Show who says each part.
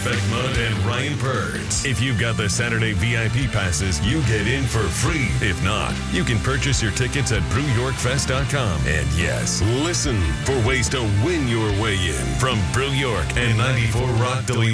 Speaker 1: Beckmont and Ryan Purds. If you've got the Saturday VIP passes, you get in for free. If not, you can purchase your tickets at BrewYorkFest.com. And yes, listen for ways to win your way in from Brew York and 94 Rock